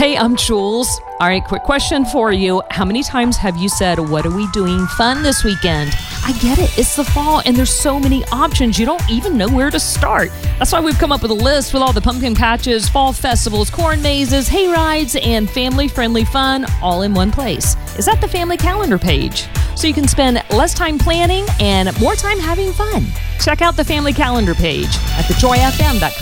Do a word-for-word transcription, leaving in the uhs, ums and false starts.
Hey, I'm Jules. All right, quick question for you. How many times have you said, what are we doing fun this weekend? I get it. It's the fall and there's so many options. You don't even know where to start. That's why we've come up with a list with all the pumpkin patches, fall festivals, corn mazes, hay rides, and family-friendly fun all in one place. Is that the family calendar page? So you can spend less time planning and more time having fun. Check out the family calendar page at the joy f m dot com.